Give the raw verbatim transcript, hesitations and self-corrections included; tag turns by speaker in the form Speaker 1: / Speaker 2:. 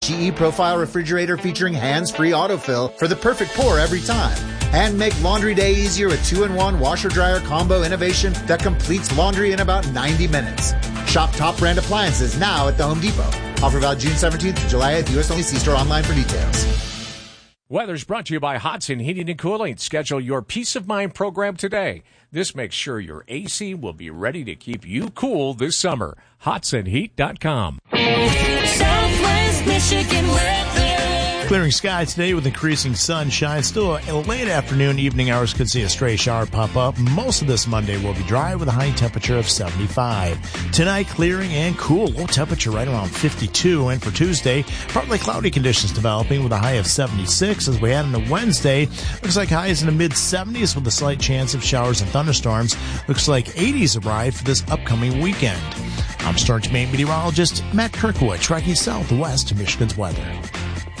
Speaker 1: G E Profile Refrigerator featuring hands-free autofill for the perfect pour every time. And make laundry day easier with two in one washer-dryer combo innovation that completes laundry in about ninety minutes. Shop top brand appliances now at the Home Depot. Offer valid June seventeenth to July eighth. U S only. See store online for details.
Speaker 2: Weather's brought to you by Hodson Heating and Cooling. Schedule your Peace of Mind program today. This makes sure your A C will be ready to keep you cool this summer. Hodson Heat dot com.
Speaker 3: Southwest Michigan weather.
Speaker 4: Clearing skies today with increasing sunshine. Still a late afternoon, evening hours could see a stray shower pop up. Most of this Monday will be dry with a high temperature of seventy-five. Tonight, clearing and cool. Low temperature right around fifty-two. And for Tuesday, partly cloudy conditions developing with a high of seventy-six. As we head into Wednesday, looks like highs in the mid-seventies with a slight chance of showers and thunderstorms. Looks like eighties arrive for this upcoming weekend. I'm Storage Maine meteorologist Matt Kirkwood, tracking southwest to Michigan's weather.